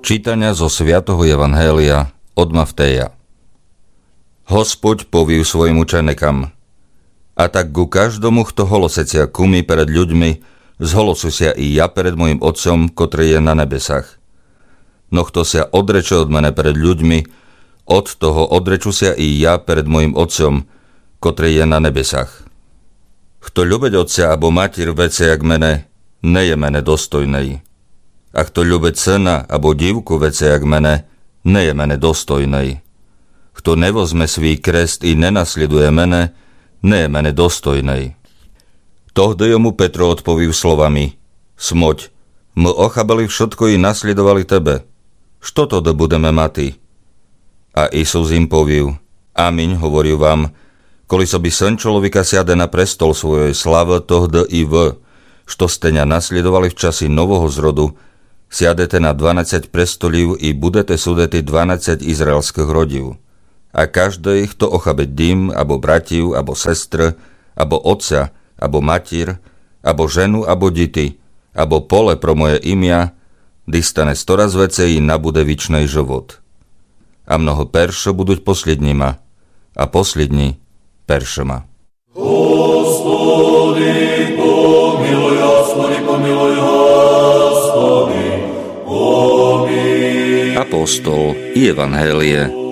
Čítania zo svätého Evanhélia od Mattheja. Hospod poviu svojim učenikam: a tak ku každomu, kto holosecia kumi pred ľuďmi, zholosusia i ja pred mojim Otcom, ktorý je na nebesách. No kto sa odreče od mene pred ľuďmi, od toho odrečusia i ja pred mojim Otcom, ktorý je na nebesách. Kto ľubeť otca abo matir vece jak mene, ne je mene dostojnej. A kto ľubeť syna abo dívku vece jak mene, ne je mene dostojnej. Kto nevozme svý krest i nenasleduje mene, ne je mene dostojnej. Tohdy mu Petro odpovív slovami: Smoď, my ochabali všetko i nasledovali tebe. Što to budeme mati? A Isus im povív: Amin, hovorím vám, koli so by syn človeka siade na prestol svojej slave, tohdy i vy, što ste ňa nasledovali v časi novoho zrodu, siadete na 12 prestolív i budete súdeti 12 izraelských rodív. A každý, kto ochabe dým, abo bratiu, abo sestr, abo otca, abo matír, abo ženu, abo dity, abo pole pro moje imia, distane 100 raz vece i nabude vičnej život. A mnoho peršo buduť posledníma, a poslední peršoma. Hospody, pomiluj, Hospody, pomiluj, Hospody. Apostol i Evanhélie